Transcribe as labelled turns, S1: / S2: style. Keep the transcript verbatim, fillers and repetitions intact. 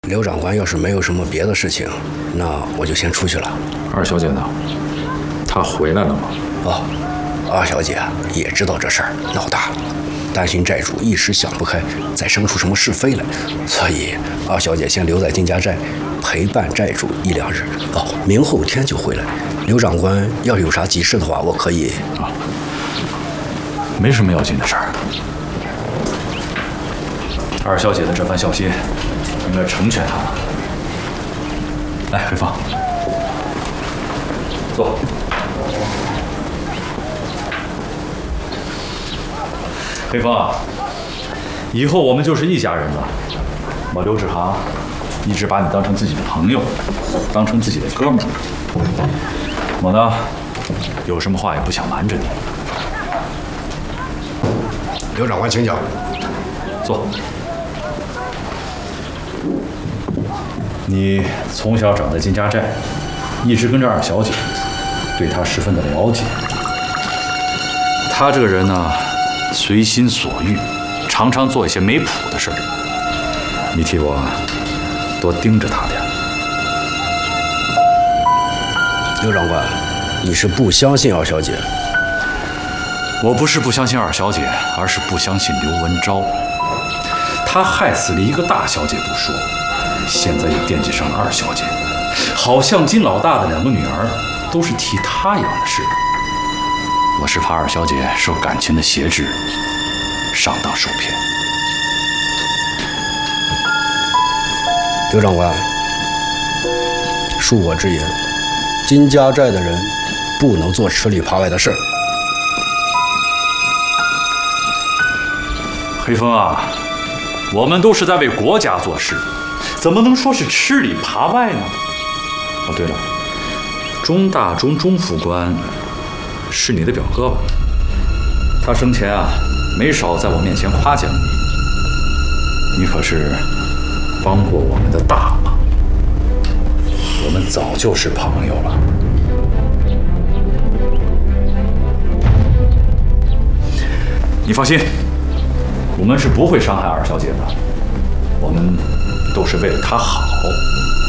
S1: 刘长官要是没有什么别的事情，那我就先出去了。
S2: 二小姐呢？她回来了吗？
S1: 哦，二小姐也知道这事儿闹大了，担心债主一时想不开，再生出什么是非来，所以二小姐先留在金家寨，陪伴债主一两日。哦，明后天就回来。刘长官要是有啥急事的话，我可以
S2: 啊，没什么要紧的事儿。二小姐的这番孝心，应该成全她了。来，慧芳，坐。慧芳啊，以后我们就是一家人了。我刘志航一直把你当成自己的朋友，当成自己的哥们儿。我呢，有什么话也不想瞒着你。
S1: 刘长官，请讲。
S2: 坐。你从小长在金家寨，一直跟着二小姐，对她十分的了解。她这个人呢，随心所欲，常常做一些没谱的事儿。你替我多盯着她点。
S1: 刘长官，你是不相信二小姐？
S2: 我不是不相信二小姐，而是不相信刘文昭。他害死了一个大小姐不说，现在又惦记上了二小姐，好像金老大的两个女儿都是替他养的似的。我是怕二小姐受感情的挟制，上当受骗。
S1: 刘长官，恕我直言，金家寨的人不能做吃里扒外的事儿。
S2: 黑风啊，我们都是在为国家做事，怎么能说是吃里扒外呢？哦，对了，钟大钟钟副官是你的表哥吧？他生前啊，没少在我面前夸奖你，你可是帮过我们的大忙，我们早就是朋友了。你放心，我们是不会伤害二小姐的，我们都是为了她好。